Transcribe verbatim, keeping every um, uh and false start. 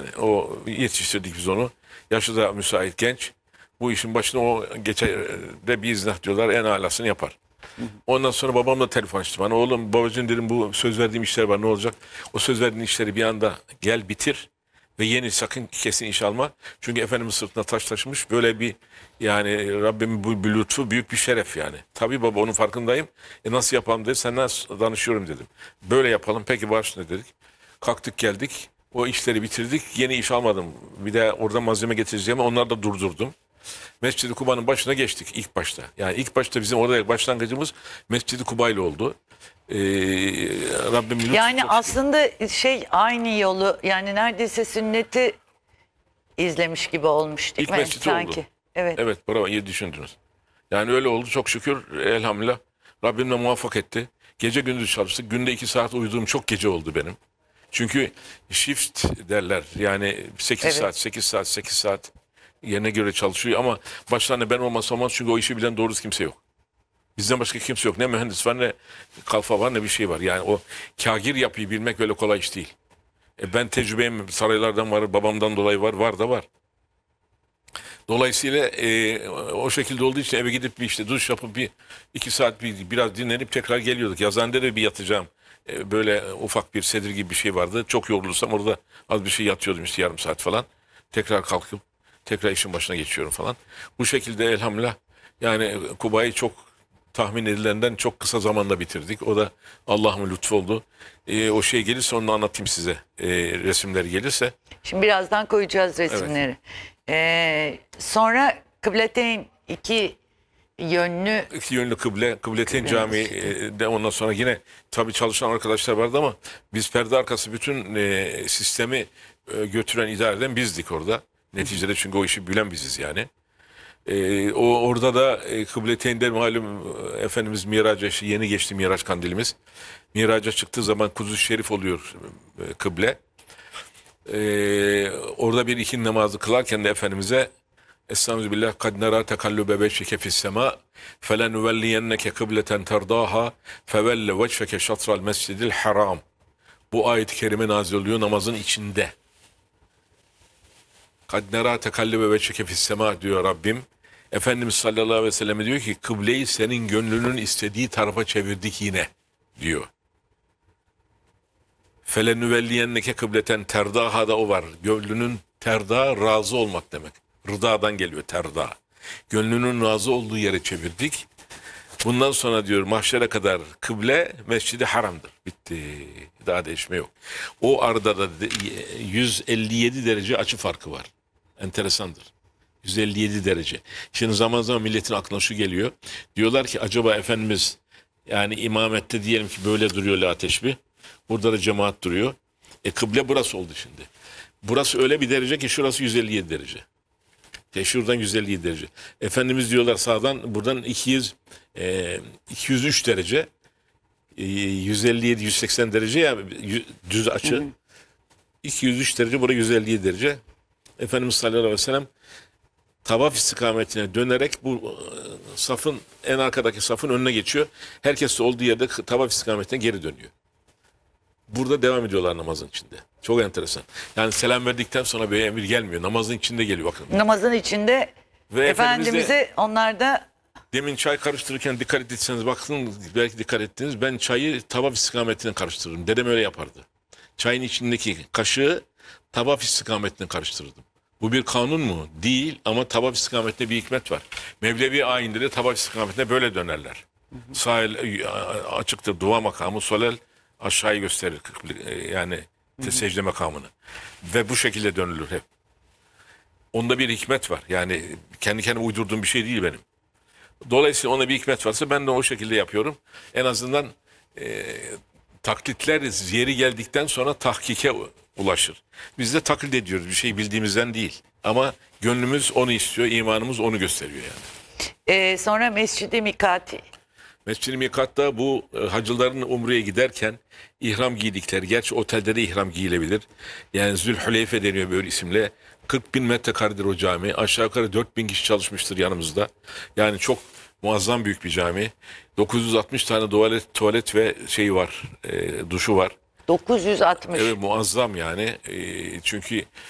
yani. O yetiştirdik biz onu. Yaşı da müsait genç. Bu işin başına o geçerde bir iznah diyorlar, en alasını yapar. Ondan sonra babamla telefon açtı bana. Oğlum babacığım dedim, bu söz verdiğim işler var, ne olacak? O söz verdiğin işleri bir anda gel bitir ve yeni, sakın kesin iş alma. Çünkü Efendimiz sırtına taş taşımış. Böyle bir, yani Rabbimin bu bir lütfu, büyük bir şeref yani. Tabii baba, onun farkındayım. E nasıl yapalım dedi. Senden danışıyorum dedim. Böyle yapalım. Peki başla dedik. Kalktık geldik. O işleri bitirdik. Yeni iş almadım. Bir de orada malzeme getireceğim. Onları da durdurdum. Mescid-i Kuba'nın başına geçtik ilk başta. Yani ilk başta bizim orada başlangıcımız Mescid-i Kuba ile oldu. Ee, Rabbim lütfu Yani çok aslında şey, aynı yolu, yani neredeyse sünneti izlemiş gibi olmuş değil İlk mi? mescidi Sanki. oldu. Evet. Evet, bravo, iyi düşündünüz. Yani öyle oldu çok şükür, elhamdülillah. Rabbim de muvaffak etti. Gece gündüz çalıştık. Günde iki saat uyuduğum çok gece oldu benim. Çünkü shift derler. Yani sekiz Evet. saat, sekiz saat, sekiz saat yerine göre çalışıyor ama başlarında ben olmazsa olmaz, çünkü o işi bilen doğrusu kimse yok. Bizden başka kimse yok. Ne mühendis var, ne kalfa var, ne bir şey var. Yani o kagir yapıyı bilmek öyle kolay iş değil. E ben tecrübem saraylardan var, babamdan dolayı var, var da var. Dolayısıyla e, o şekilde olduğu için eve gidip bir işte duş yapıp bir iki saat bir, biraz dinlenip tekrar geliyorduk. Yazıhanede de bir yatacağım. E, böyle ufak bir sedir gibi bir şey vardı. Çok yorulursam orada az bir şey yatıyordum işte, yarım saat falan. Tekrar kalkıp tekrar işin başına geçiyorum falan. Bu şekilde elhamdülillah yani Kuba'yı çok tahmin edilenden çok kısa zamanda bitirdik. O da Allah'ın lütfu oldu. E, o şey gelirse onu da anlatayım size. E, resimler gelirse. Şimdi birazdan koyacağız resimleri. Ee, sonra Kıbleteyn, iki yönlü İki yönlü kıble, Kıbleteyn Camii e, de ondan sonra yine tabii çalışan arkadaşlar vardı ama biz perde arkası bütün e, sistemi e, götüren, idare eden bizdik orada. Neticede çünkü o işi bilen biziz yani. E, o orada da e, Kıbleteyn'de malum e, Efendimiz Miraç'a, işte yeni geçti Miraç kandilimiz. Miraç'a çıktığı zaman Kudüs Şerif oluyor e, kıble. E, orada bir ikindi namazı kılarken de Efendimiz'e Estağfirullah, kad nara tekallube veçhike fis-sema felenuvelliyenneke kıbleten terdaha fevelle veçheke şatral mescidil haram. Bu ayet-i kerime nazil oluyor namazın içinde. Kad nara tekallube veçhike fis-sema diyor Rabbim. Efendimiz sallallahu aleyhi ve sellem diyor ki, kıbleyi senin gönlünün istediği tarafa çevirdik yine diyor. Felenuvelliyenneke kıbleten terdaha da o var. Gönlünün terda, razı olmak demek. Rıdadan geliyor terda. Gönlünün razı olduğu yere çevirdik. Bundan sonra diyor mahşere kadar kıble Mescid-i Haram'dır. Bitti. Daha değişme yok. O arada da yüz elli yedi derece açı farkı var. Enteresandır. yüz elli yedi derece. Şimdi zaman zaman milletin aklına şu geliyor. Diyorlar ki acaba Efendimiz yani imamette diyelim ki böyle duruyor la teşbih. Burada da cemaat duruyor. E kıble burası oldu şimdi. Burası öyle bir derece ki şurası yüz elli yedi derece. E şuradan yüz elli yedi derece. Efendimiz diyorlar sağdan, buradan iki yüz, e, iki yüz üç derece. E, yüz elli yedi yüz seksen derece ya düz açı. Hı hı. iki yüz üç derece, buraya yüz elli yedi derece. Efendimiz sallallahu aleyhi ve sellem tavaf istikametine dönerek bu safın, en arkadaki safın önüne geçiyor. Herkes de olduğu yerde tavaf istikametine geri dönüyor. Burada devam ediyorlar namazın içinde. Çok enteresan. Yani selam verdikten sonra bir emir gelmiyor. Namazın içinde geliyor bakın. Namazın içinde ve Efendimiz'e onlar da... Demin çay karıştırırken dikkat etseniz, bakın belki dikkat ettiniz. Ben çayı tavaf istikametine karıştırırım. Dedem öyle yapardı. Çayın içindeki kaşığı tavaf istikametine karıştırırdım. Bu bir kanun mu? Değil, ama tavaf istikametinde bir hikmet var. Mevlevi ayinde de tavaf istikametine böyle dönerler. Sağ el açıktır, dua makamı, sol el aşağıyı gösterir yani secde makamını. Ve bu şekilde dönülür hep. Onda bir hikmet var. Yani kendi kendime uydurduğum bir şey değil benim. Dolayısıyla ona bir hikmet varsa ben de o şekilde yapıyorum. En azından e, taklitler yeri geldikten sonra tahkike ulaşır. Biz de taklit ediyoruz, bir şey bildiğimizden değil. Ama gönlümüz onu istiyor, imanımız onu gösteriyor yani. Ee, sonra Mescid-i Mikati. Mescid-i Mikat'ta bu e, hacıların umreye giderken ihram giydikleri, gerçi otelde de ihram giyilebilir. Yani Zülhüleyfe deniyor böyle isimle. kırk bin metrekaredir o cami. Aşağı yukarı dört bin kişi çalışmıştır yanımızda. Yani çok muazzam büyük bir cami. dokuz yüz altmış tane tuvalet, tuvalet ve şey var, e, duşu var. dokuz yüz altmış. Evet, muazzam yani. E, çünkü